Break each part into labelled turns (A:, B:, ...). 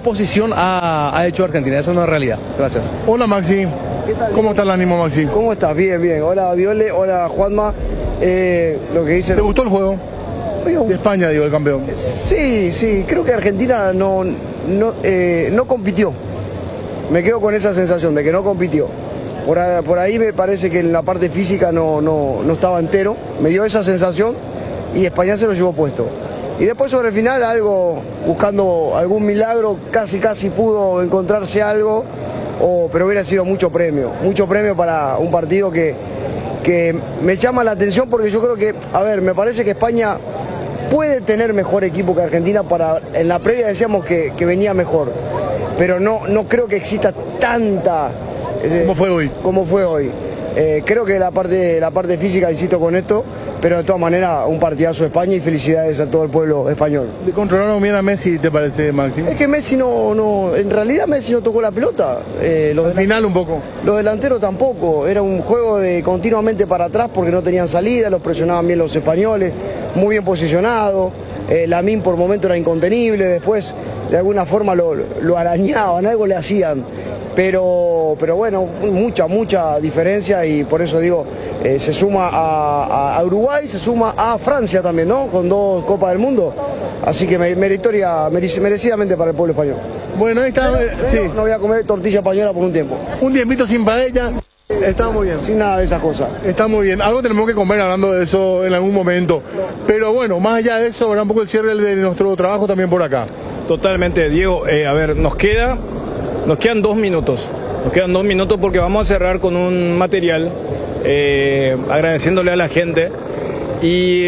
A: oposición ha hecho Argentina, esa es una realidad. Gracias.
B: Hola Maxi, ¿cómo está el ánimo Maxi?
C: ¿Cómo estás? Bien, bien. Hola Viole, hola Juanma. Lo que dice...
B: ¿Te gustó el juego? De España, digo, el campeón.
C: Sí, creo que Argentina no compitió. Me quedo con esa sensación de que no compitió. Por ahí me parece que en la parte física no estaba entero. Me dio esa sensación y España se lo llevó puesto. Y después sobre el final buscando algún milagro, casi pudo encontrarse algo, pero hubiera sido mucho premio para un partido que me llama la atención porque yo creo que, me parece que España puede tener mejor equipo que Argentina. En la previa decíamos que venía mejor, pero no creo que exista tanta... ¿Cómo fue hoy? Creo que la parte física, insisto con esto, pero de todas maneras un partidazo de España y felicidades a todo el pueblo español.
B: ¿Le controlaron bien a Messi, te parece, Maxi?
C: Es que Messi en realidad Messi no tocó la pelota.
B: Al final un poco.
C: Los delanteros tampoco, era un juego de continuamente para atrás porque no tenían salida, los presionaban bien los españoles, muy bien posicionado. Lamine por momento era incontenible, después de alguna forma lo arañaban, algo le hacían. Pero bueno, mucha diferencia y por eso digo, se suma a Uruguay, se suma a Francia también, ¿no? Con 2 Copas del Mundo. Así que merecidamente para el pueblo español.
B: Bueno, ahí está. Sí.
C: No voy a comer tortilla española por un tiempo.
B: Un tiempito sin paella. Está muy bien.
C: Sin nada de esas cosas.
B: Está muy bien. Algo tenemos que comer hablando de eso en algún momento. Pero bueno, más allá de eso, habrá un poco el cierre de nuestro trabajo también por acá.
D: Totalmente, Diego. Nos quedan 2 minutos. Nos quedan 2 minutos porque vamos a cerrar con un material agradeciéndole a la gente y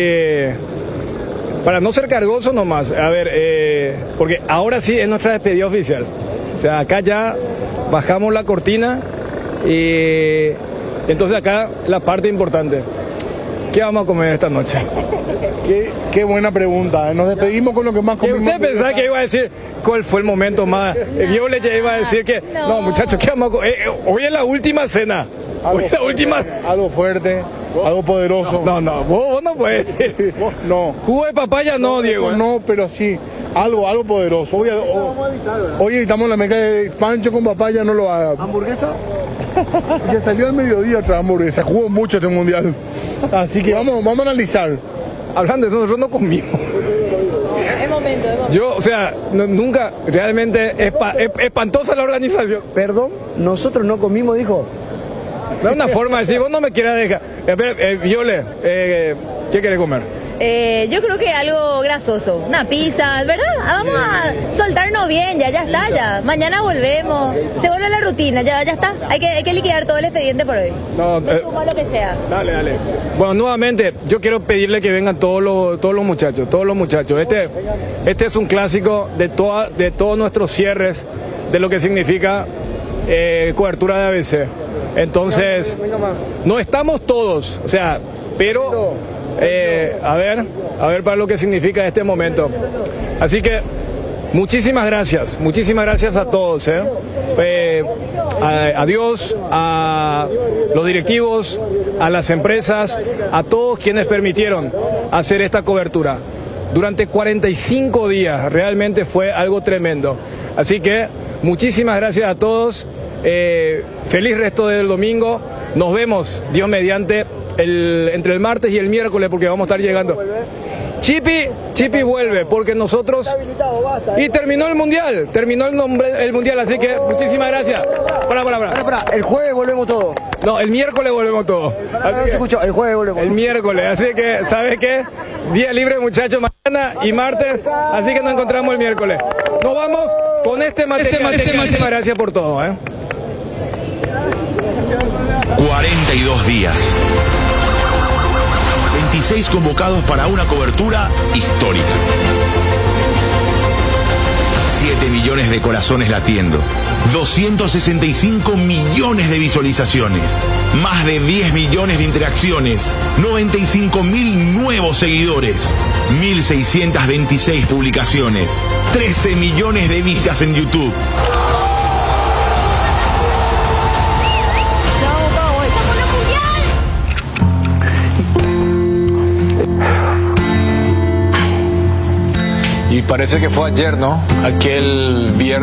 D: para no ser cargoso nomás, porque ahora sí es nuestra despedida oficial. O sea, acá ya bajamos la cortina y entonces acá la parte importante. ¿Qué vamos a comer esta noche?
B: Qué buena pregunta. Nos despedimos con lo que más comimos.
D: ¿Usted pensaba que iba a decir cuál fue el momento más? Yo le iba a decir que... No, muchachos, ¿qué vamos a comer? Hoy es la última cena.
B: Algo fuerte, algo poderoso.
D: No, vos no puedes decir.
B: No.
D: Jugo de papaya no, Diego.
B: No, pero sí, algo poderoso. Hoy editamos la meca de pancho con papaya, no lo haga.
C: ¿Hamburguesa?
B: Ya salió al mediodía otra hamburguesa, jugó mucho este mundial. Así que vamos a analizar.
D: Hablando de eso, nosotros no comimos.
E: Es momento.
D: Yo, nunca, realmente, espantosa la organización.
C: Perdón, nosotros no comimos, dijo.
D: No es una forma de decir, vos no me quieras dejar. Viole, ¿qué querés comer?
E: Yo creo que algo grasoso, una pizza, ¿verdad? Vamos a soltarnos bien, ya está, ya. Mañana volvemos, se vuelve la rutina, ya está. Hay que liquidar todo el expediente por hoy. No suma lo que sea.
D: Dale. Bueno, nuevamente, yo quiero pedirle que vengan todos los muchachos. Este es un clásico de todos nuestros cierres, de lo que significa cobertura de ABC. Entonces, no estamos todos, pero... a ver para lo que significa este momento. Así que muchísimas gracias a todos, a Dios, a los directivos, a las empresas, a todos quienes permitieron hacer esta cobertura. Durante 45 días realmente fue algo tremendo. Así que muchísimas gracias a todos, feliz resto del domingo, nos vemos, Dios mediante, entre el martes y el miércoles porque vamos a estar llegando. Chipi vuelve porque nosotros... Y terminó el mundial, así que muchísimas gracias. Para.
C: El jueves volvemos todos.
D: No, el miércoles volvemos todos.
C: El jueves volvemos.
D: El miércoles, así que, ¿sabes qué? Día libre, muchachos, mañana y martes, así que nos encontramos el miércoles. Nos vamos con este material. Muchísimas gracias por todo,
F: 42 días. 26 convocados para una cobertura histórica. 7 millones de corazones latiendo. 265 millones de visualizaciones. Más de 10 millones de interacciones. 95.000 nuevos seguidores. 1.626 publicaciones. 13 millones de vistas en YouTube.
G: Y parece que fue ayer, ¿no? Aquel viernes.